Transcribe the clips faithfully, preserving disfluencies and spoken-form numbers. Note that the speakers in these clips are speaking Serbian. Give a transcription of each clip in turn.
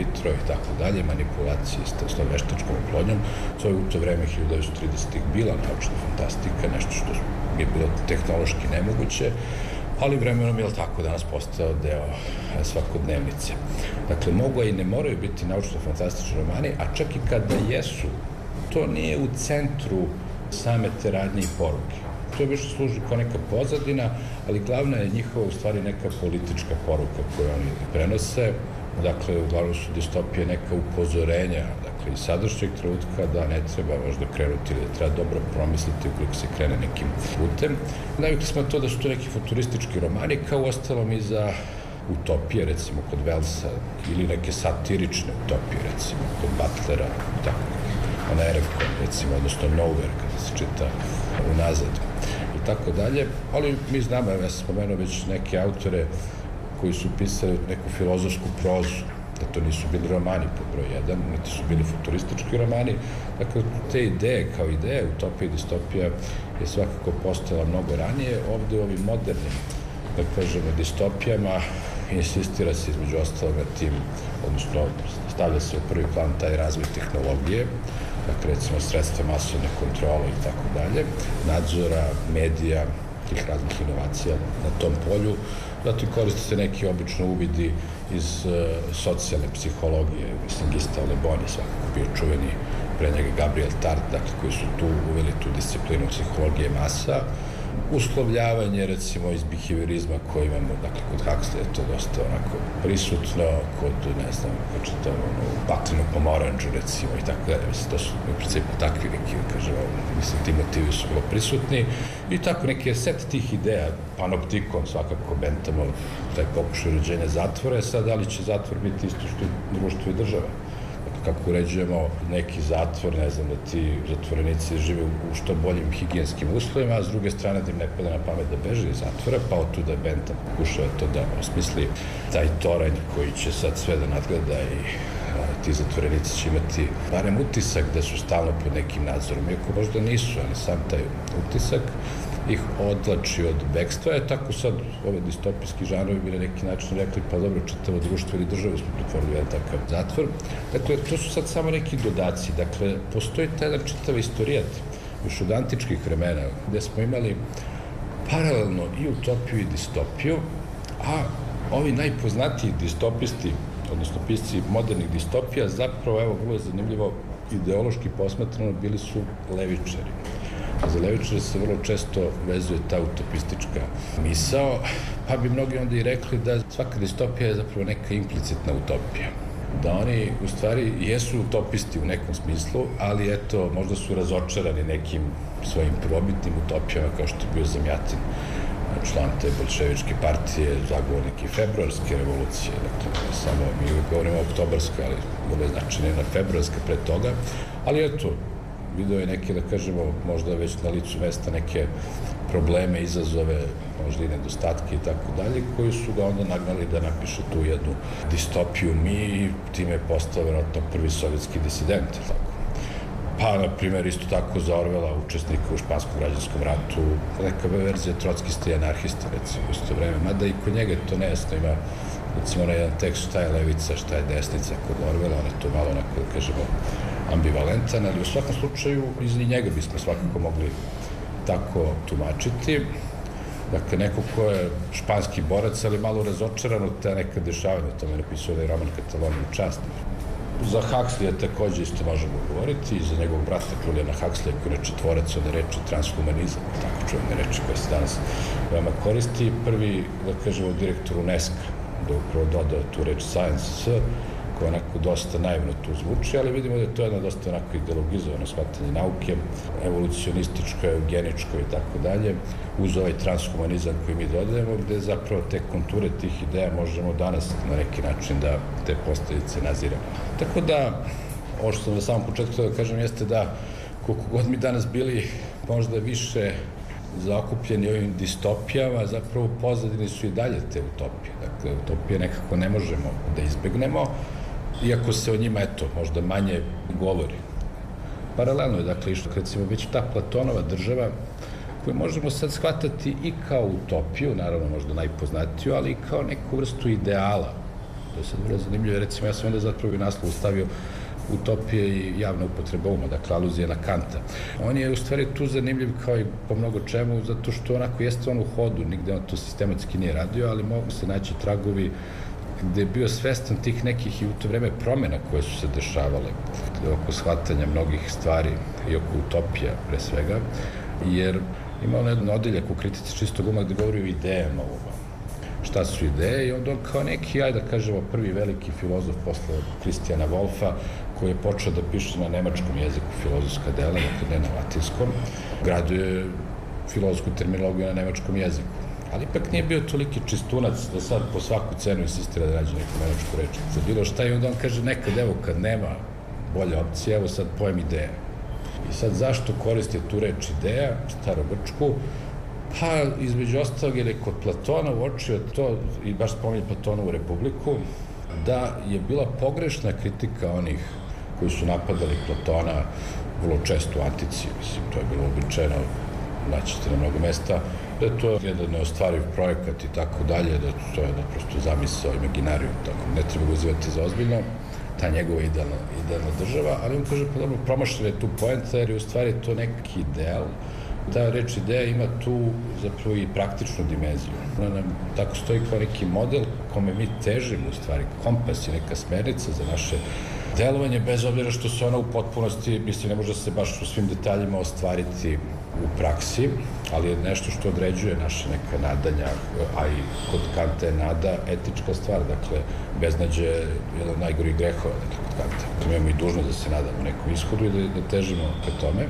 vitro i tako dalje, manipulacije s tom veštačkom oplodnjom. To je u to vreme hiljadu devetsto tridesetih bila naučna fantastika, nešto što je bilo tehnološki nemoguće, ali vremenom je tako danas postao deo svakodnevnice. Dakle, mogu i ne moraju biti naučno-fantastični romani, a čak i kada jesu, to nije u centru same te radnje i poruke. To je više služi kao neka pozadina, ali glavna je njihova u stvari neka politička poruka koju oni prenose. Dakle, uglavnom su distopije neka upozorenja, dakle, iz sadašnjeg trenutka da ne treba možda krenuti ili da treba dobro promisliti ukoliko se krene nekim putem. Navikli smo to da su to neki futuristički romani, kao ostalom i za utopije, recimo kod Wellsa, ili neke satirične utopije, recimo kod Butlera, tako, ona Erevko, recimo, odnosno Nowhere, kada se čita unazad, i tako dalje. Ali mi znamo, ja sam spomenuo već neke autore koji su pisali neku filozofsku prozu, da to nisu bili romani po broj jedan, niti su bili futuristički romani. Dakle, te ideje kao ideje, utopija i distopija je svakako postala mnogo ranije. Ovde u ovim modernim, da kažemo, distopijama insistira se između ostalog na tim, odnosno stavlja se u prvi plan taj razvoj tehnologije, dakle, recimo, sredstva masovne kontrole i tako dalje, nadzora, medija, tih raznih inovacija na tom polju. Zatim koriste se neki obično uvidi iz uh, socijalne psihologije, mislim, Gustave Le Bon je svakako bio čuveni, pre njega Gabriel Tart, dakle, koji su tu uveli tu disciplinu psihologije masa, uslovljavanje, recimo, iz behaviorizma koji imamo, dakle, kod Huxley je to dosta onako prisutno, kod, ne znam, kod čitamo, ono, Baklenu pomoranđu, recimo, i tako dalje, mislim, to su u principu takvi neki, kažemo, mislim, ti motivi su bilo prisutni, i tako neki set tih ideja, panoptikon, svakako, Benthamov, taj pokušaj uređenja zatvora, sad, da li će zatvor biti isto što i društvo i država? Kako uređujemo neki zatvor, ne znam, da ti zatvorenici žive u što boljim higijenskim uslovima, a s druge strane da im ne pada na pamet da beže iz zatvora, pa od tuda Bentham pokušava to da osmisli taj toranj koji će sad sve da nadgleda i a, ti zatvorenici će imati barem utisak da su stalno pod nekim nadzorom, iako možda nisu, ali sam taj utisak ih odlači od bekstva, je tako sad ove distopijski žanrovi bi na neki način rekli, pa dobro, čitavo društvo ili državu smo pretvorili jedan takav zatvor. Dakle, to su sad samo neki dodaci. Dakle, postoji taj jedan čitav istorijat još od antičkih vremena, gde smo imali paralelno i utopiju i distopiju, a ovi najpoznatiji distopisti, odnosno pisci modernih distopija, zapravo, evo, vrlo zanimljivo, ideološki posmatrano, bili su levičari. Za levičare se vrlo često vezuje ta utopistička misao, pa bi mnogi onda i rekli da svaka distopija je zapravo neka implicitna utopija. Da oni u stvari jesu utopisti u nekom smislu, ali eto, možda su razočarani nekim svojim probitnim utopijama, kao što je bio Zamjatin, član te bolševičke partije, zagovornik i februarske revolucije. Dakle, samo mi uvijek govorimo o oktobarskoj, ali vrlo značajne na februarske pre toga, ali eto, video je neke, da kažemo, možda već na licu mesta neke probleme, izazove, možda i nedostatke i tako dalje, koji su ga onda nagnali da napiše tu jednu distopiju mi i time je postao verovatno prvi sovjetski disident, tako. Pa, na primjer, isto tako za Orwella, učesnika u španskom građanskom ratu, neka verzija trockista i anarhista, recimo, u isto vreme, mada i kod njega to nejasno ima, recimo, na jedan tekst šta je levica, šta je desnica kod Orwella, on je to malo, onako, da kažemo, ambivalentan, ali u svakom slučaju iz njega bismo svakako mogli tako tumačiti. Dakle, neko ko je španski borac, ali malo razočaran od te neka dešavanja, to me napisao da je roman Kataloniju čast. Za Huxley je takođe isto možemo govoriti, i za njegovog brata Juliana Huxley, koji je četvorac od reči transhumanizam, tako čuvene reči koje se danas veoma koristi. Prvi, da kažemo, direktor UNESCO, da upravo dodao tu reč science, koja onako dosta naivno tu zvuči, ali vidimo da je to jedno dosta onako ideologizovano shvatanje nauke, evolucionističko, eugeničko i tako dalje, uz ovaj transhumanizam koji mi dodajemo, gde zapravo te konture tih ideja možemo danas na neki način da te posledice naziramo. Tako da, ovo što sam na samom početku da kažem jeste da koliko god mi danas bili možda više zakupljeni ovim distopijama, zapravo pozadini su i dalje te utopije. Dakle, utopije nekako ne možemo da izbegnemo, iako se o njima, eto, možda manje govori. Paralelno je, dakle, išlo, recimo, već ta Platonova država, koju možemo sad shvatati i kao utopiju, naravno možda najpoznatiju, ali i kao neku vrstu ideala To je sad vrlo zanimljivo. Recimo, ja sam onda zapravo i naslov stavio utopije i javna upotreba uma, dakle, aluzija na Kanta. On je u stvari tu zanimljiv kao i po mnogo čemu, zato što onako jeste on u hodu, nigde on to sistematski nije radio, ali mogu se naći tragovi gde je bio svestan tih nekih i u to vreme promena koje su se dešavale oko shvatanja mnogih stvari i oko utopija, pre svega, jer ima on jedan odeljak u kritici čistog uma gde govori o idejama uma. Šta su ideje? I onda on kao neki, ajde da kažemo, prvi veliki filozof posle Kristijana Wolfa, koji je počeo da piše na nemačkom jeziku filozofska dela, dakle ne na latinskom, graduje filozofsku terminologiju na nemačkom jeziku. Ali ipak nije bio toliki čistunac da sad po svaku cenu insistira da nađe neku nemačku reč za bilo šta, i onda on kaže nekad, evo, kad nema bolje opcije, evo sad pojem ideja. I sad zašto koriste tu reč ideja, starogrčku? Pa, između ostalog, jer je kod Platona uočio to, i baš spominje Platonovu Republiku, da je bila pogrešna kritika onih koji su napadali Platona vrlo često u antici, mislim, to je bilo običajno, naćete na mnogo mesta, da je to jedan neostvariv projekat i tako dalje, da to je naprosto zamisao, imaginarijum, tako, ne treba ga uzivati za ozbiljno, ta njegova idealna, idealna država, ali on kaže, pa dobro, promašljena je tu poenta, jer je u stvari to neki ideal. Ta reč ideja ima tu zapravo i praktičnu dimenziju. Ona nam tako stoji kao neki model kome mi težimo, u stvari, kompas je neka smernica za naše delovanje, bez obzira što se ona u potpunosti, mislim, ne može se baš u svim detaljima ostvariti u praksi, ali je nešto što određuje naše neka nadanja, a i kod Kanta je nada etička stvar, dakle, beznađe je jedan od najgorih grehova, dakle, kod Kanta. Mi imamo i dužnost da se nadamo nekom ishodu i da, da težimo ka tome.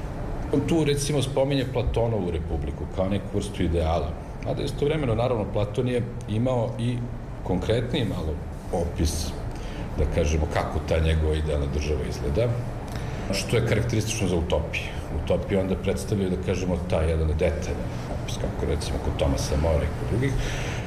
On tu, recimo, spominje Platonovu Republiku kao neku vrstu ideala. A da istovremeno, naravno, Platon je imao i konkretniji malo opis, da kažemo, kako ta njegova idealna država izgleda, što je karakteristično za utopije. Utopije onda predstavljaju, da kažemo, taj jedan detaljan opis, kako recimo kod Tomasa Mora i kod drugih.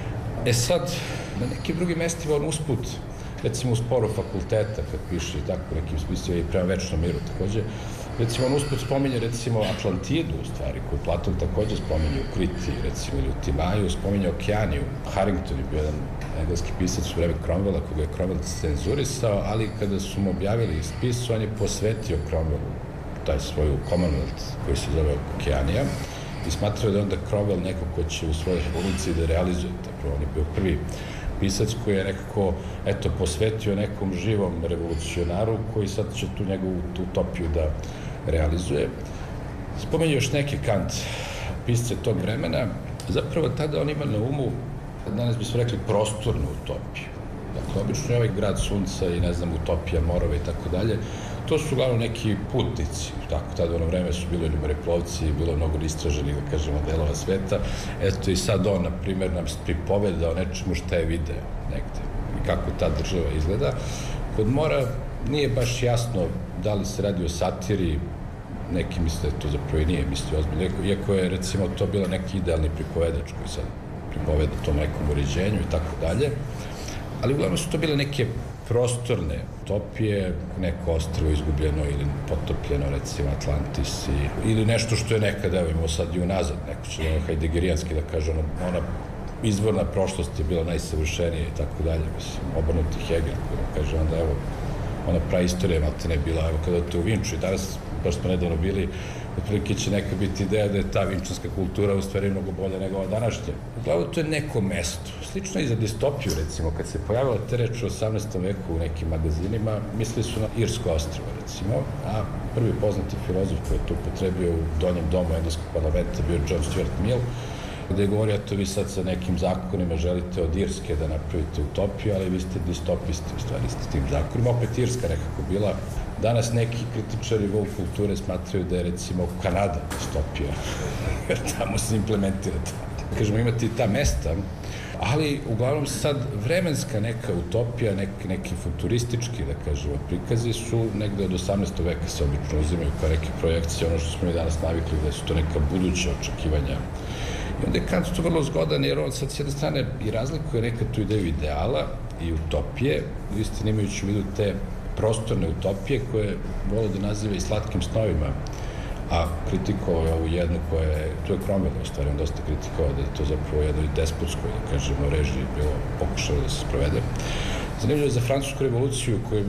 E sad, na nekim drugim mestima on usput, recimo u sporu fakulteta, kad piše i tako nekim spisima i prema večnom miru takođe, recimo on usput spominje recimo Atlantidu, u stvari, koju Platon takođe spominje u Kriti, recimo, ili u Timaju, spominje Okeaniju. Harrington je bio jedan engleski pisac u vreme Cromwella, koga je Cromwell cenzurisao, ali kada su mu objavili spis, on je posvetio Cromwellu taj svoju Commonwealth, koji se zove Okeanija, i smatrao da je onda Cromwell neko ko će u svojoj revoluciji da realizuje. Tako, on je bio prvi pisac koji je nekako, eto, posvetio nekom živom revolucionaru koji sad će tu njegovu utopiju da realizuje. Spomenju još neki Kant, pisce tog vremena, zapravo tada on ima na umu, danas bismo rekli, prostornu utopiju. Dakle, obično je ovaj grad sunca i, ne znam, utopija morova i tako dalje, to su uglavnom neki putnici, tako, tada u ono vreme su bilo ljubomoreplovci, bilo mnogo istraženih, da kažemo, delova sveta. Eto i sad on, na primjer, nam pripoveda o nečemu šta je video negde i kako ta država izgleda. Kod Mora nije baš jasno da li se radi o satiri, neki misle da to zapravo i nije mislio ozbiljno, iako je, recimo, to bila neki idealni pripovedač koji sad pripoveda tom nekom uređenju i tako dalje, ali uglavnom su to bile neke prostorne utopije, neko ostrvo izgubljeno ili potopljeno, recimo Atlantis, i, ili nešto što je nekada, evo imamo sad i unazad, neko će da hajdegerijanski da kaže, ona, ona izvorna prošlost je bila najsavršenija i tako dalje, mislim, obrnuti Hegel, koji kaže, onda evo, ona praistorija malte ne bila, evo kada te u Vinču, i danas, baš smo nedavno bili, otprilike će neka biti ideja da je ta vinčanska kultura u stvari mnogo bolja nego ova današnja. Uglavnom, to je neko mesto. Slično i za distopiju, recimo, kad se pojavila te reč u osamnaestom veku u nekim magazinima, mislili su na Irsko ostrvo, recimo, a prvi poznati filozof koji je to upotrebio u donjem domu engleskog parlamenta bio John Stuart Mill, gde je govorio, eto, vi sad sa nekim zakonima želite od Irske da napravite utopiju, ali vi ste distopisti, u stvari ste tim zakonima. Opet Irska nekako bila. Danas neki kritičari vok kulture smatraju da je, recimo, Kanada distopija, jer tamo se implementira to. Kažemo, imati ta mesta, ali uglavnom sad vremenska neka utopija, neki, neki futuristički, da kažemo, prikazi su negde od osamnaestog veka se obično uzimaju kao neke projekcije, ono što smo mi danas navikli da su to neka buduća očekivanja. I onda je Kant to vrlo zgodan, jer on sad s jedne strane i razlikuje nekad tu ideju ideala i utopije, u istini imajući u vidu te prostorne utopije koje vole da naziva i slatkim snovima, a kritikovao je ovu jednu koja je, tu je Cromwell, u stvari on dosta kritikovao da je to zapravo jednoj despotskoj, da kažemo, režiji bilo pokušalo da se sprovede. Zanimljivo je za francusku revoluciju koja je